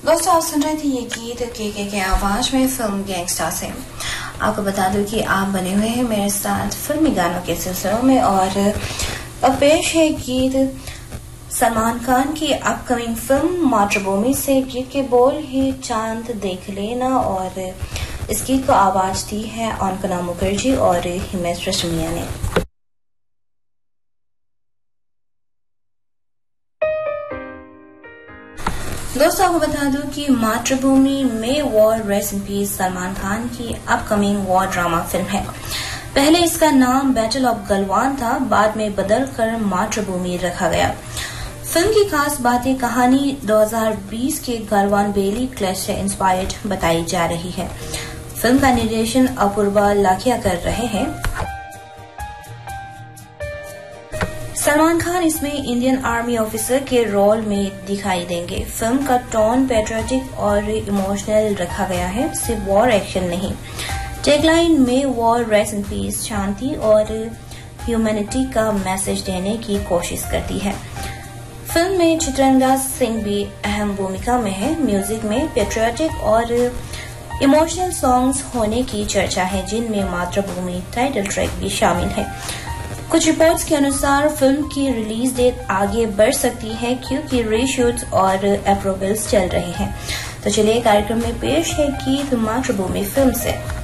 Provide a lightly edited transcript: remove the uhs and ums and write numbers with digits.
दोस्तों आप सुन रहे थे ये गीत के आवाज में फिल्म गैंगस्टर से। आपको बता दूं कि आप बने हुए हैं मेरे साथ फिल्मी गानों के सिलसिलों में और अब पेश है गीत सलमान खान की अपकमिंग फिल्म मातृभूमि से। गीत के बोल है चांद देख लेना और इस गीत को आवाज दी है अनकना मुखर्जी और हिमेश रेशमिया ने। दोस्तों आपको बता दूं कि मातृभूमि में war rest in peace Salman Khan की अपकमिंग वॉर ड्रामा फिल्म है। पहले इसका नाम बैटल ऑफ गलवान था, बाद में बदलकर मातृभूमि रखा गया। फिल्म की खास बातें कहानी 2020 के गलवान वैली क्लैश से इंस्पायर्ड बताई जा रही है। फिल्म का निर्देशन अपूर्वा लाखिया कर रहे हैं। सलमान खान इसमें इंडियन आर्मी ऑफिसर के रोल में दिखाई देंगे। फिल्म का टोन पैट्रियोटिक और इमोशनल रखा गया है, सिर्फ वॉर एक्शन नहीं। टैगलाइन में वॉर रेस्ट इन पीस शांति और ह्यूमैनिटी का मैसेज देने की कोशिश करती है। फिल्म में चित्रंगा सिंह भी अहम भूमिका में है। म्यूजिक में पैट्रियोटिक और इमोशनल सॉन्ग्स होने की चर्चा है, जिनमें मातृभूमि टाइटल ट्रैक भी शामिल है। कुछ रिपोर्ट्स के अनुसार फिल्म की रिलीज डेट आगे बढ़ सकती है क्योंकि रीशूट्स और अप्रूवल्स चल रहे हैं। तो चलिए कार्यक्रम में पेश है गीत मातृभूमि फिल्म से।